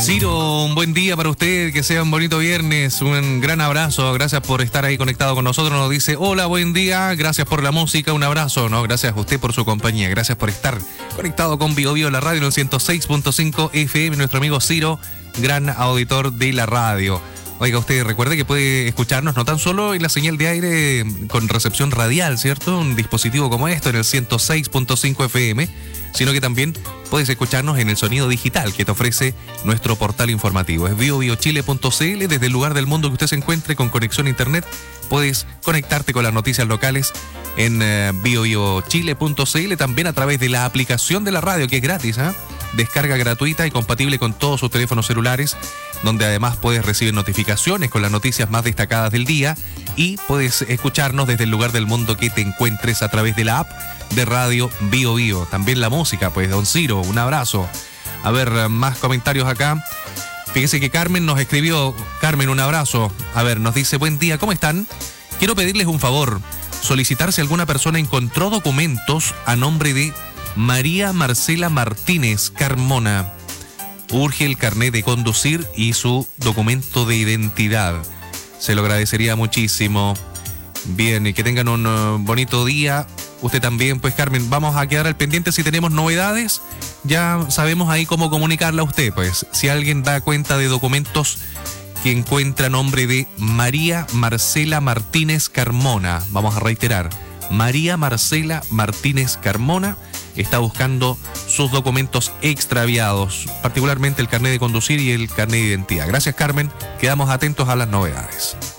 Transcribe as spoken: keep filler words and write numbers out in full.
Ciro, un buen día para usted, que sea un bonito viernes, un gran abrazo, gracias por estar ahí conectado con nosotros. Nos dice, hola, buen día, gracias por la música, un abrazo, no, gracias a usted por su compañía, gracias por estar conectado con Bio Bio, la radio en el ciento seis punto cinco F M, nuestro amigo Ciro, gran auditor de la radio. Oiga, usted recuerde que puede escucharnos no tan solo en la señal de aire con recepción radial, ¿cierto? Un dispositivo como esto en el ciento seis punto cinco F M, sino que también puedes escucharnos en el sonido digital que te ofrece nuestro portal informativo. Es bio bio chile punto c l. Desde el lugar del mundo que usted se encuentre con conexión a internet, puedes conectarte con las noticias locales en uh, bio bio chile punto c l, también a través de la aplicación de la radio, que es gratis, ¿eh? Descarga gratuita y compatible con todos sus teléfonos celulares, donde además puedes recibir notificaciones con las noticias más destacadas del día y puedes escucharnos desde el lugar del mundo que te encuentres a través de la app de Radio Bio Bio. También la música, pues, don Ciro, un abrazo. A ver, más comentarios acá. Fíjese que Carmen nos escribió. Carmen, un abrazo. A ver, nos dice, buen día, ¿cómo están? Quiero pedirles un favor, solicitar si alguna persona encontró documentos a nombre de María Marcela Martínez Carmona. Urge el carnet de conducir y su documento de identidad. Se lo agradecería muchísimo. Bien, y que tengan un uh, bonito día. Usted también, pues, Carmen, vamos a quedar al pendiente si tenemos novedades. Ya sabemos ahí cómo comunicarla a usted, pues. Si alguien da cuenta de documentos que encuentra nombre de María Marcela Martínez Carmona, vamos a reiterar, María Marcela Martínez Carmona está buscando sus documentos extraviados, particularmente el carnet de conducir y el carnet de identidad. Gracias, Carmen. Quedamos atentos a las novedades.